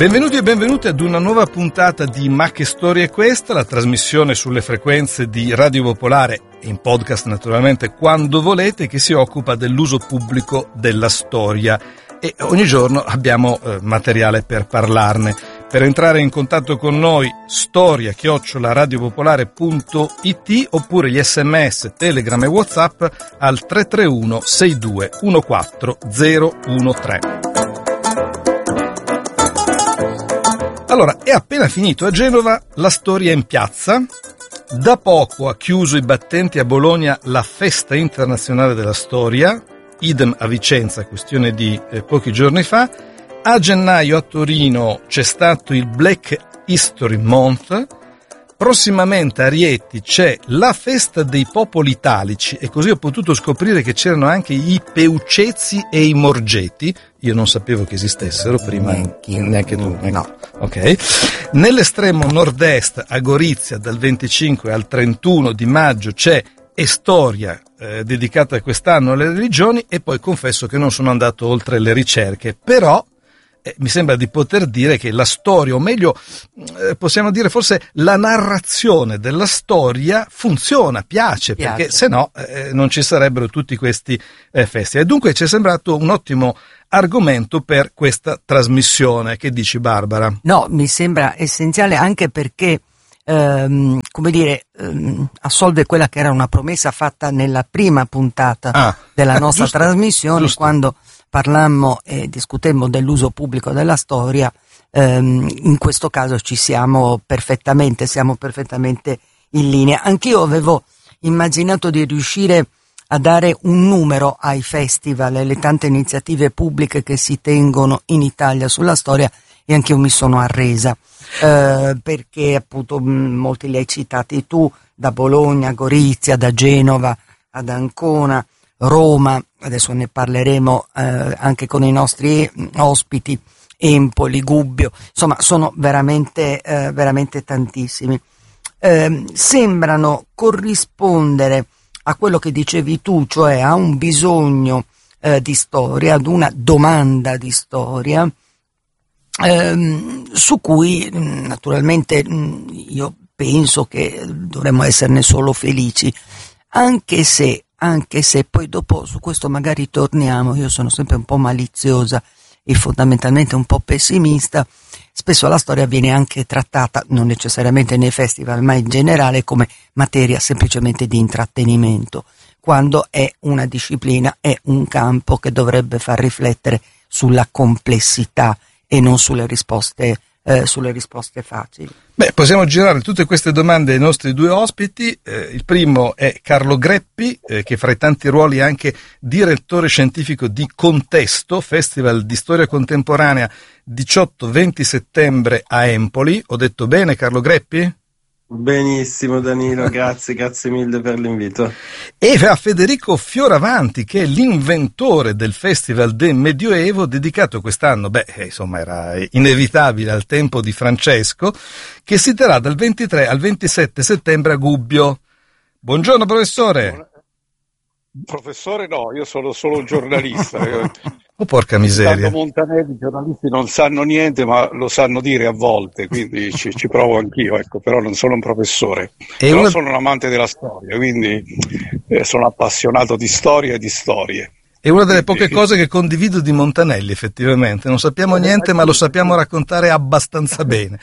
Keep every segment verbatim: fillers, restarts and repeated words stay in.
Benvenuti e benvenuti ad una nuova puntata di Ma che storia è questa, la trasmissione sulle frequenze di Radio Popolare, in podcast naturalmente quando volete, che si occupa dell'uso pubblico della storia, e ogni giorno abbiamo eh, materiale per parlarne. Per entrare in contatto con noi, storia chiocciola radiopopolare punto it oppure gli sms, telegram e whatsapp al tre tre uno sei due uno quattro zero uno tre. Allora, è appena finito a Genova La storia in piazza. Da poco ha chiuso i battenti a Bologna la Festa internazionale della storia, idem a Vicenza, questione di eh, pochi giorni fa. A gennaio a Torino c'è stato il Black History Month. Prossimamente a Rieti c'è la Festa dei Popoli Italici, e così ho potuto scoprire che c'erano anche i Peucezi e i Morgeti. Io non sapevo che esistessero prima. Neanche, neanche tu? No. Ok. Nell'estremo nord-est, a Gorizia, dal venticinque al trentuno di maggio c'è Storia, eh, dedicata quest'anno alle religioni, e poi confesso che non sono andato oltre le ricerche, però Eh, mi sembra di poter dire che la storia, o meglio eh, possiamo dire forse la narrazione della storia funziona, piace, piace. Perché se no eh, non ci sarebbero tutti questi eh, festival. E dunque ci è sembrato un ottimo argomento per questa trasmissione. Che dici, Barbara? No, mi sembra essenziale, anche perché ehm, come dire ehm, assolve quella che era una promessa fatta nella prima puntata ah, della nostra giusto, trasmissione, giusto. Quando parlammo e discutemmo dell'uso pubblico della storia. Ehm, in questo caso ci siamo perfettamente, siamo perfettamente in linea. Anch'io avevo immaginato di riuscire a dare un numero ai festival e alle tante iniziative pubbliche che si tengono in Italia sulla storia, e anch'io mi sono arresa, eh, perché appunto mh, molti li hai citati tu, da Bologna, Gorizia, da Genova ad Ancona, Roma, adesso ne parleremo eh, anche con i nostri ospiti, Empoli, Gubbio, insomma sono veramente, eh, veramente tantissimi. Eh, sembrano corrispondere a quello che dicevi tu, cioè a un bisogno eh, di storia, ad una domanda di storia, ehm, su cui naturalmente io penso che dovremmo esserne solo felici, anche se anche se poi dopo su questo magari torniamo. Io sono sempre un po' maliziosa e fondamentalmente un po' pessimista. Spesso la storia viene anche trattata, non necessariamente nei festival, ma in generale, come materia semplicemente di intrattenimento, quando è una disciplina, è un campo che dovrebbe far riflettere sulla complessità e non sulle risposte Eh, sulle risposte facili. Beh, possiamo girare tutte queste domande ai nostri due ospiti. Eh, il primo è Carlo Greppi, eh, che fra i tanti ruoli è anche direttore scientifico di Contesto, Festival di Storia Contemporanea diciotto venti settembre a Empoli. Ho detto bene, Carlo Greppi? Benissimo Danilo, grazie, grazie mille per l'invito. E a Federico Fioravanti, che è l'inventore del Festival del Medioevo, dedicato quest'anno, beh, insomma era inevitabile al tempo di Francesco, che si terrà dal ventitré al ventisette settembre a Gubbio. Buongiorno professore. Professore no, io sono solo un giornalista. Oh, porca miseria. Tanto Montanelli, i giornalisti non sanno niente, ma lo sanno dire a volte, quindi ci, ci provo anch'io, ecco, però non sono un professore. E però una... sono un amante della storia, quindi eh, sono appassionato di storia e di storie. È una delle poche cose che condivido di Montanelli, effettivamente. Non sappiamo niente, ma lo sappiamo raccontare abbastanza bene.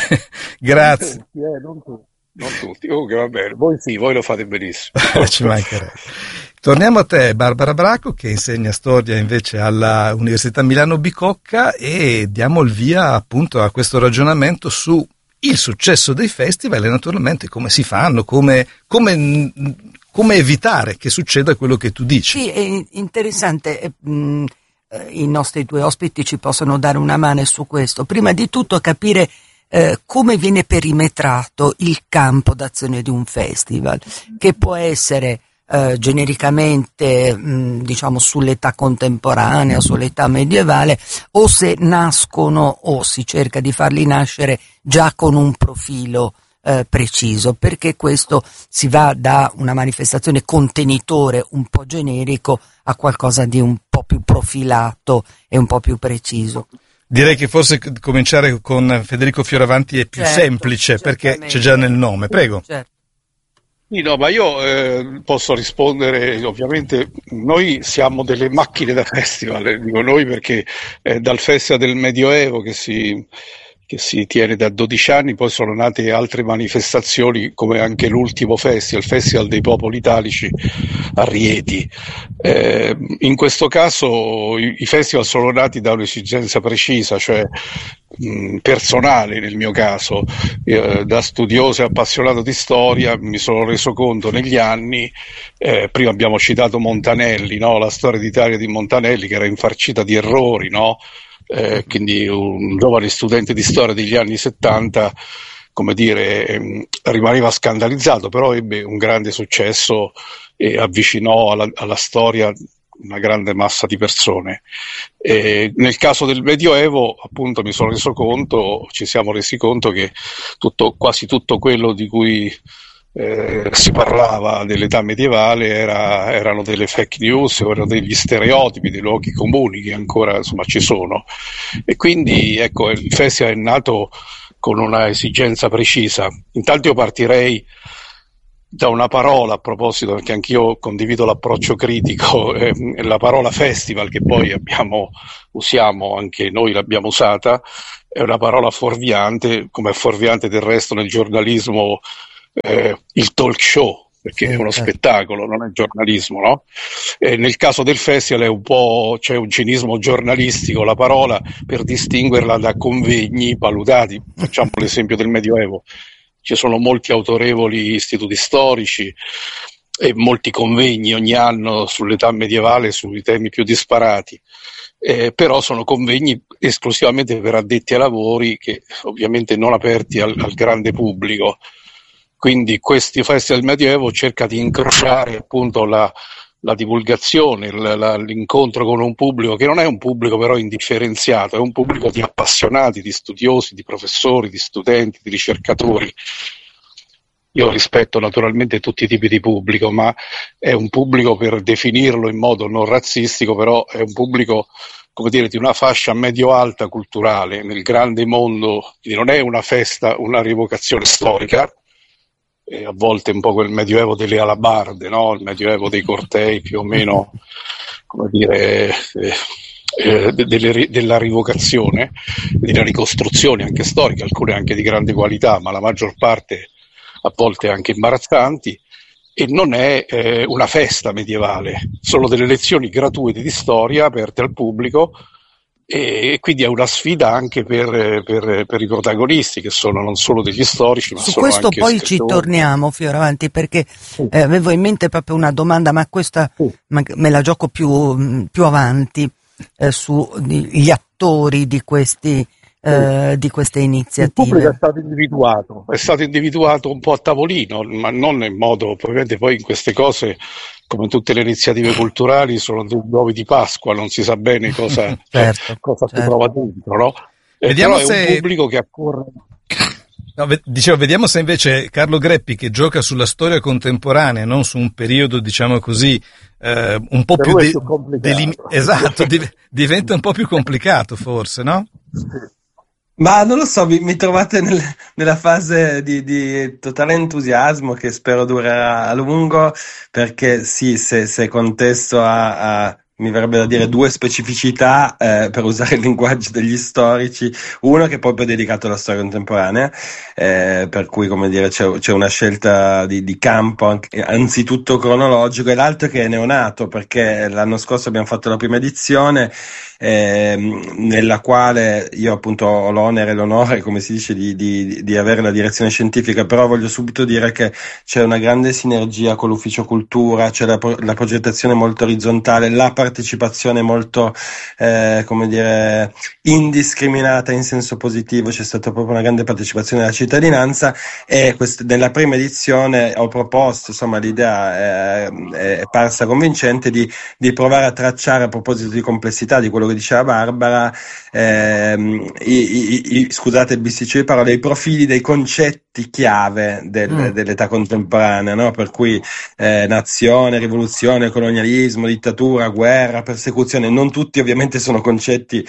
Grazie. Eh, non tutti, non tutti. Comunque va bene, voi sì, voi lo fate benissimo. Ci mancherebbe. Torniamo a te, Barbara Braco, che insegna storia invece alla Università Milano Bicocca, e diamo il via appunto a questo ragionamento su il successo dei festival e naturalmente come si fanno, come, come, come evitare che succeda quello che tu dici. Sì, è interessante. Mh, I nostri due ospiti ci possono dare una mano su questo. Prima di tutto capire eh, come viene perimetrato il campo d'azione di un festival, che può essere Eh, genericamente mh, diciamo sull'età contemporanea, sull'età medievale, o se nascono o si cerca di farli nascere già con un profilo eh, preciso, perché questo si va da una manifestazione contenitore un po' generico a qualcosa di un po' più profilato e un po' più preciso. Direi che forse cominciare con Federico Fioravanti è più certo, semplice perché c'è già nel nome. Prego. Certo. Sì, no, ma io eh, posso rispondere, ovviamente noi siamo delle macchine da festival, dico noi perché eh, dal Festival del Medioevo che si, che si tiene da dodici anni, poi sono nate altre manifestazioni come anche l'ultimo festival, il Festival dei Popoli Italici a Rieti. Eh, in questo caso i, i festival sono nati da un'esigenza precisa, cioè mh, personale nel mio caso, eh, da studioso e appassionato di storia mi sono reso conto negli anni, eh, prima abbiamo citato Montanelli, no? La storia d'Italia di Montanelli che era infarcita di errori, no? Eh, quindi un giovane studente di storia degli anni settanta, come dire, ehm, rimaneva scandalizzato, però ebbe un grande successo e avvicinò alla, alla storia una grande massa di persone. E nel caso del Medioevo, appunto, mi sono reso conto, ci siamo resi conto che tutto, quasi tutto quello di cui Eh, si parlava dell'età medievale era, erano delle fake news, erano degli stereotipi, dei luoghi comuni che ancora insomma ci sono, e quindi ecco il festival è nato con una esigenza precisa. Intanto io partirei da una parola a proposito, perché anch'io condivido l'approccio critico, eh, la parola festival che poi abbiamo, usiamo, anche noi l'abbiamo usata, è una parola fuorviante, come è fuorviante del resto nel giornalismo Eh, il talk show, perché è uno spettacolo, non è giornalismo, no? E nel caso del festival è un po', c'è un cinismo giornalistico, la parola, per distinguerla da convegni paludati. Facciamo l'esempio del Medioevo, ci sono molti autorevoli istituti storici e molti convegni ogni anno sull'età medievale, sui temi più disparati. Eh, però sono convegni esclusivamente per addetti ai lavori, che ovviamente non aperti al, al grande pubblico. Quindi questi festival del Medioevo cerca di incrociare appunto la, la divulgazione, la, la, l'incontro con un pubblico che non è un pubblico però indifferenziato, è un pubblico di appassionati, di studiosi, di professori, di studenti, di ricercatori. Io rispetto naturalmente tutti i tipi di pubblico, ma è un pubblico, per definirlo in modo non razzistico, però è un pubblico, come dire, di una fascia medio-alta culturale nel grande mondo, quindi non è una festa, una rievocazione storica. E a volte un po' quel medioevo delle alabarde, no? Il medioevo dei cortei più o meno, come dire, eh, eh, delle, della rivocazione, della ricostruzione anche storica, alcune anche di grande qualità, ma la maggior parte a volte anche imbarazzanti, e non è eh, una festa medievale, sono delle lezioni gratuite di storia aperte al pubblico, e quindi è una sfida anche per, per, per i protagonisti, che sono non solo degli storici ma su sono questo anche poi scrittori. Ci torniamo, Fioravanti, perché eh, avevo in mente proprio una domanda, ma questa ma me la gioco più, più avanti, eh, sugli attori di questi eh, di queste iniziative. Il pubblico è stato individuato, è stato individuato un po' a tavolino, ma non in modo, probabilmente poi in queste cose, come tutte le iniziative culturali, sono dei uovi di Pasqua, non si sa bene cosa, certo, cosa certo. si trova dentro, no? Eh, Vediamo però se... è un pubblico che accorre. No, dicevo, vediamo se invece Carlo Greppi, che gioca sulla storia contemporanea, non su un periodo, diciamo così, eh, un po' Per più, lui è de- più complicato. delim- esatto, div- diventa un po' più complicato forse, no? Ma non lo so, mi, mi trovate nel- nella fase di, di totale entusiasmo che spero durerà a lungo, perché sì, se, se contesto a, a mi verrebbe da dire due specificità, eh, per usare il linguaggio degli storici, uno che è proprio dedicato alla storia contemporanea, eh, per cui, come dire, c'è, c'è una scelta di, di campo anche, anzitutto cronologico, e l'altro che è neonato, perché l'anno scorso abbiamo fatto la prima edizione, eh, nella quale io appunto ho l'onere e l'onore, come si dice, di, di, di avere la direzione scientifica, però voglio subito dire che c'è una grande sinergia con l'ufficio cultura, c'è la, la progettazione molto orizzontale, la partecipazione molto, eh, come dire, indiscriminata in senso positivo, c'è stata proprio una grande partecipazione della cittadinanza, e quest- nella prima edizione ho proposto, insomma l'idea è, è parsa convincente, di, di provare a tracciare, a proposito di complessità di quello che diceva Barbara, ehm, i, i, i, scusate il bisticcio di parole, i profili dei concetti concetti chiave del, Mm. dell'età contemporanea, no? Per cui eh, nazione, rivoluzione, colonialismo, dittatura, guerra, persecuzione, non tutti ovviamente sono concetti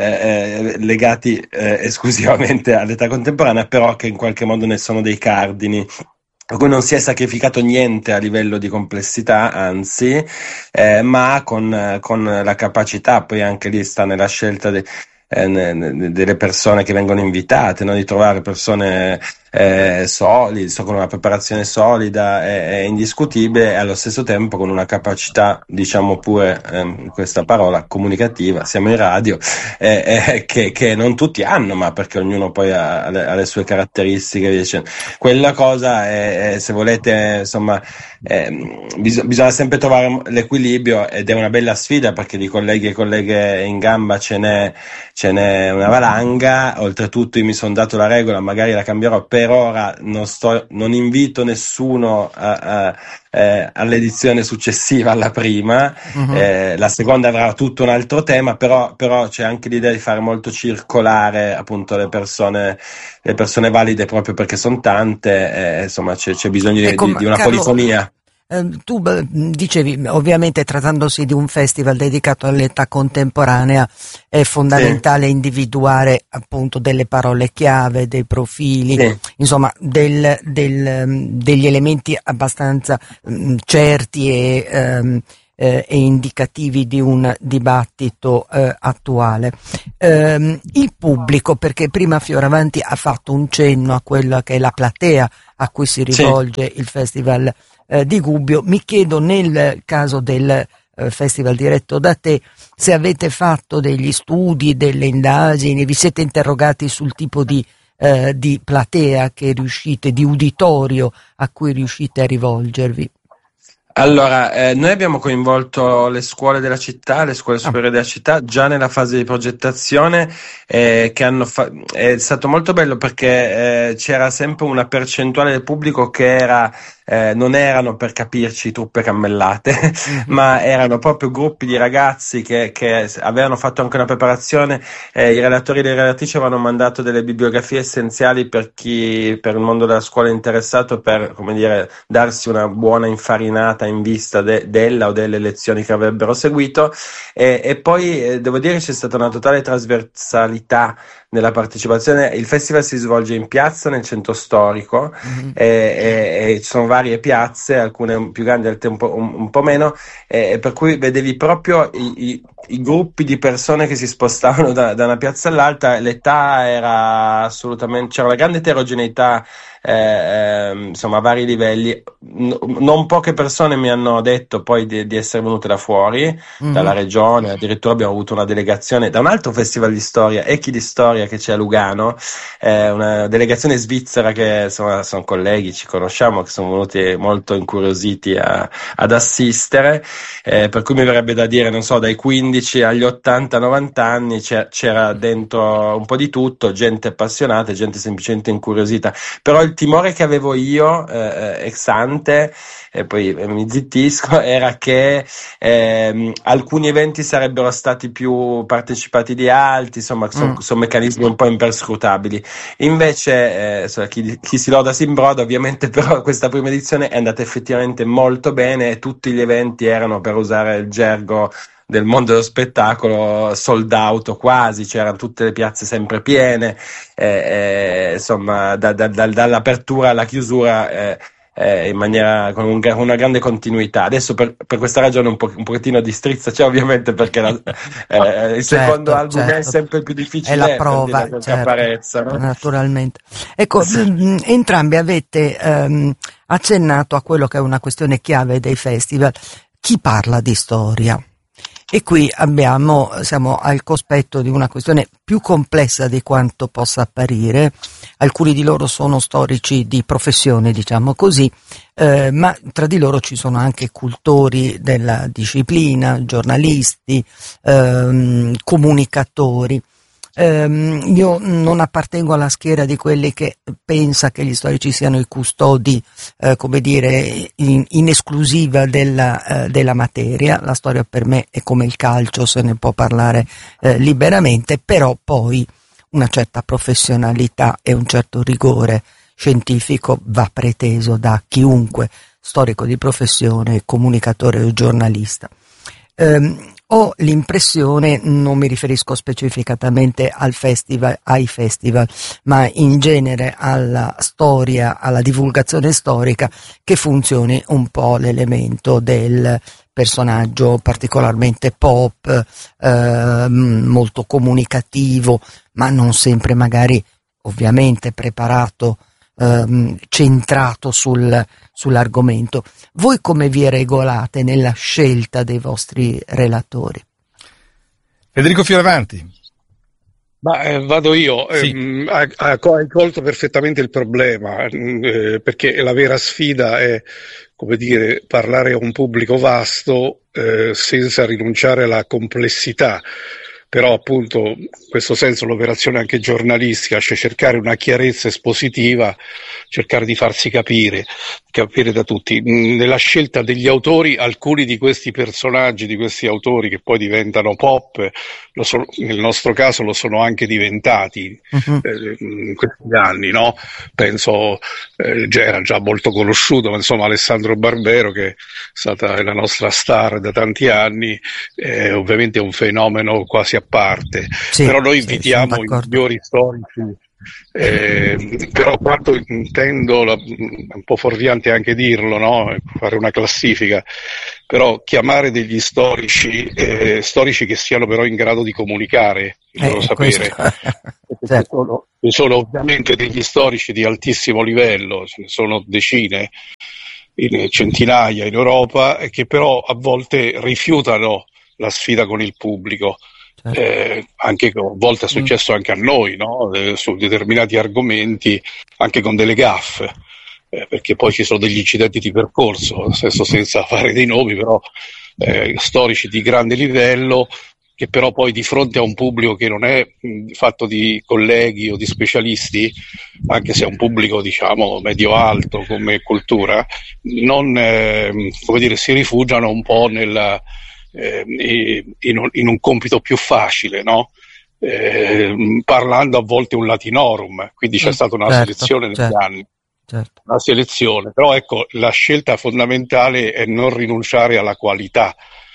eh, eh, legati eh, esclusivamente all'età contemporanea, però che in qualche modo ne sono dei cardini. Per cui non si è sacrificato niente a livello di complessità, anzi, eh, ma con, con la capacità, poi anche lì sta nella scelta de, eh, ne, ne, delle persone che vengono invitate, no? Di trovare persone eh, solide, so, con una preparazione solida e, e indiscutibile, e allo stesso tempo con una capacità, diciamo pure ehm, questa parola, comunicativa, siamo in radio, eh, eh, che, che non tutti hanno, ma perché ognuno poi ha, ha, le, ha le sue caratteristiche, dice. Quella cosa è, è, se volete, insomma, eh, bis- bisogna sempre trovare l'equilibrio, ed è una bella sfida, perché di colleghi e colleghe in gamba ce n'è, ce n'è una valanga. Oltretutto io mi sono dato la regola, magari la cambierò, per ora non sto, non invito nessuno a, a, eh, all'edizione successiva alla prima. Mhm. Eh, la seconda avrà tutto un altro tema, però, però c'è anche l'idea di fare molto circolare appunto le persone, le persone valide, proprio perché sono tante, eh, insomma c'è, c'è bisogno di, Ecco, di, ma di una Carlo, polifonia. Eh, tu beh, dicevi, ovviamente trattandosi di un festival dedicato all'età contemporanea è fondamentale Sì. individuare appunto delle parole chiave, dei profili, Sì. insomma del, del, degli elementi abbastanza mh, certi e, ehm, eh, e indicativi di un dibattito eh, attuale. Ehm, il pubblico, perché prima Fioravanti ha fatto un cenno a quella che è la platea a cui si rivolge sì. il festival Eh, di Gubbio, mi chiedo nel caso del eh, festival diretto da te se avete fatto degli studi, delle indagini, vi siete interrogati sul tipo di, eh, di platea che riuscite, di uditorio a cui riuscite a rivolgervi. Allora, eh, noi abbiamo coinvolto le scuole della città, le scuole superiori della città, già nella fase di progettazione, eh, che hanno fa- è stato molto bello, perché eh, c'era sempre una percentuale del pubblico che era eh, non erano, per capirci, truppe cammellate, mm-hmm. ma erano proprio gruppi di ragazzi che, che avevano fatto anche una preparazione. Eh, i relatori e le relatrici avevano mandato delle bibliografie essenziali per chi, per il mondo della scuola interessato, per, come dire, darsi una buona infarinata in vista de- della o delle lezioni che avrebbero seguito, e, e poi eh, devo dire c'è stata una totale trasversalità nella partecipazione. Il festival si svolge in piazza, nel centro storico, mm-hmm. e, e, e ci sono varie piazze, alcune più grandi, altre un po', un, un po' meno, e, per cui vedevi proprio i, i, i gruppi di persone che si spostavano da, da una piazza all'altra. L'età era assolutamente, c'era una grande eterogeneità, eh, eh, insomma a vari livelli. N- non poche persone mi hanno detto poi di, di essere venute da fuori, mm-hmm. dalla regione, addirittura abbiamo avuto una delegazione da un altro festival di storia, Echi di Storia, che c'è a Lugano, eh, una delegazione svizzera che insomma sono colleghi, ci conosciamo, che sono venuti molto incuriositi a, ad assistere, eh, per cui mi verrebbe da dire, non so, dai quindici agli ottanta novanta anni c'era, c'era dentro un po' di tutto, gente appassionata, gente semplicemente incuriosita. Però il timore che avevo io eh, ex ante, e poi eh, mi zittisco, era che eh, alcuni eventi sarebbero stati più partecipati di altri, insomma sono mm. son meccanismi un po' imperscrutabili. Invece eh, so, chi, chi si loda si imbroda, ovviamente, però questa prima edizione è andata effettivamente molto bene, e tutti gli eventi erano, per usare il gergo del mondo dello spettacolo, sold out quasi, c'erano tutte le piazze sempre piene, eh, eh, insomma da, da, da, dall'apertura alla chiusura eh, eh, in maniera con un, una grande continuità. Adesso per, per questa ragione un, po', un pochettino di strizza c'è, ovviamente, perché la, eh, il certo, secondo album certo. è sempre più difficile, è la prova, per dire, certo, apparezza, no? Naturalmente. Ecco, sì. entrambi avete ehm, accennato a quello che è una questione chiave dei festival: chi parla di storia. E qui abbiamo, siamo al cospetto di una questione più complessa di quanto possa apparire. Alcuni di loro sono storici di professione, diciamo così, eh, ma tra di loro ci sono anche cultori della disciplina, giornalisti, ehm, comunicatori. Um, io non appartengo alla schiera di quelli che pensa che gli storici siano i custodi, eh, come dire, in, in esclusiva della, eh, della materia. La storia per me è come il calcio, se ne può parlare eh, liberamente, però poi una certa professionalità e un certo rigore scientifico va preteso da chiunque, storico di professione, comunicatore o giornalista. Um, ho l'impressione, non mi riferisco specificatamente al festival, ai festival, ma in genere alla storia, alla divulgazione storica, che funzioni un po' l'elemento del personaggio particolarmente pop, eh, molto comunicativo, ma non sempre magari ovviamente preparato, eh, centrato sul, sull'argomento. Voi come vi regolate nella scelta dei vostri relatori? Federico Fioravanti. Ma eh, vado io, Sì. eh, hai colto perfettamente il problema, eh, perché la vera sfida è, come dire, parlare a un pubblico vasto eh, senza rinunciare alla complessità. Però appunto in questo senso l'operazione anche giornalistica, cioè cercare una chiarezza espositiva, cercare di farsi capire, capire da tutti. Nella scelta degli autori, alcuni di questi personaggi, di questi autori che poi diventano pop, lo sono, nel nostro caso lo sono anche diventati uh-huh. eh, in questi anni, no? Penso, eh, era già molto conosciuto, ma insomma Alessandro Barbero, che è stata la nostra star da tanti anni, eh, ovviamente è un fenomeno quasi a parte, sì, però noi invitiamo sì, i migliori storici, eh, però quanto intendo, la, è un po' fuorviante anche dirlo, no? Fare una classifica, però chiamare degli storici, eh, storici che siano però in grado di comunicare il loro eh, sapere, certo. sono, sono ovviamente degli storici di altissimo livello, ce ne sono decine, in centinaia in Europa, e che però a volte rifiutano la sfida con il pubblico. Eh, anche a volte è successo anche a noi, no? eh, su determinati argomenti, anche con delle gaffe, eh, perché poi ci sono degli incidenti di percorso, stesso senza fare dei nomi, però eh, storici di grande livello, che però poi di fronte a un pubblico che non è mh, fatto di colleghi o di specialisti, anche se è un pubblico diciamo medio-alto come cultura, non eh, come dire, si rifugiano un po' nella In un, in un compito più facile, no? Eh, parlando a volte un latinorum, quindi c'è stata una certo, selezione negli certo, anni, certo. una selezione, però ecco la scelta fondamentale è non rinunciare alla qualità,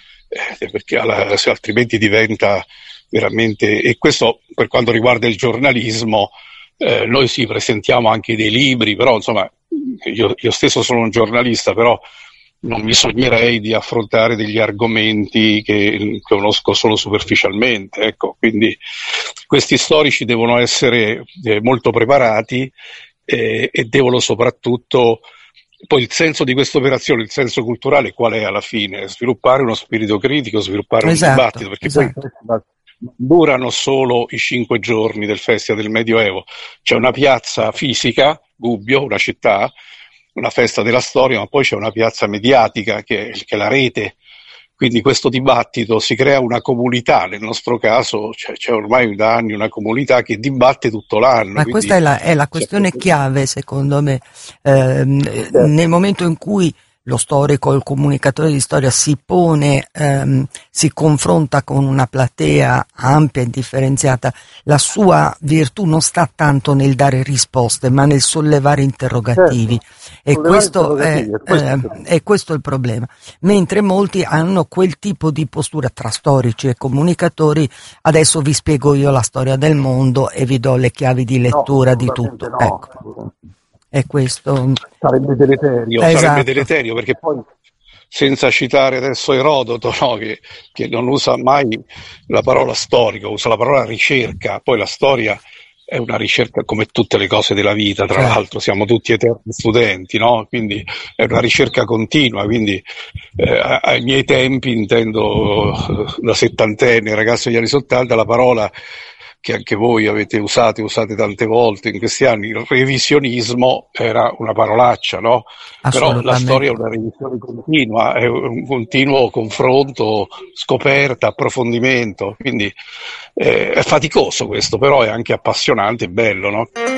eh, perché alla, se altrimenti diventa veramente, e questo per quanto riguarda il giornalismo, eh, noi sì presentiamo anche dei libri, però insomma io, io stesso sono un giornalista, però non mi sognerei di affrontare degli argomenti che conosco solo superficialmente, ecco, quindi questi storici devono essere eh, molto preparati eh, e devono soprattutto, poi il senso di questa operazione, il senso culturale qual è alla fine? Sviluppare uno spirito critico, sviluppare esatto, un dibattito, perché esatto. poi durano solo i cinque giorni del Festival del Medioevo, c'è una piazza fisica, Gubbio, una città, una festa della storia, ma poi c'è una piazza mediatica che, che è la rete, quindi questo dibattito si crea una comunità, nel nostro caso c'è, c'è ormai da anni una comunità che dibatte tutto l'anno. Ma questa è la, è la questione chiave secondo me, eh, nel momento in cui lo storico, il comunicatore di storia si pone, ehm, si confronta con una platea ampia e differenziata, la sua virtù non sta tanto nel dare risposte, ma nel sollevare interrogativi. Certo. E questo è, eh, è questo il problema. Mentre molti hanno quel tipo di postura tra storici e comunicatori, adesso vi spiego io la storia del mondo e vi do le chiavi di lettura no, di tutto. No. Ecco. E questo sarebbe deleterio, esatto. sarebbe deleterio perché poi, senza citare adesso Erodoto, no, che, che non usa mai la parola storico, usa la parola ricerca, poi la storia è una ricerca come tutte le cose della vita, tra certo. l'altro siamo tutti eterni studenti, no? Quindi è una ricerca continua, quindi eh, ai miei tempi, intendo da settantenne, ragazzo degli anni settanta, la parola che anche voi avete usato e usate tante volte in questi anni, il revisionismo era una parolaccia, no? Però la storia è una revisione continua, è un continuo confronto, scoperta, approfondimento, quindi eh, è faticoso questo, però è anche appassionante e bello, no?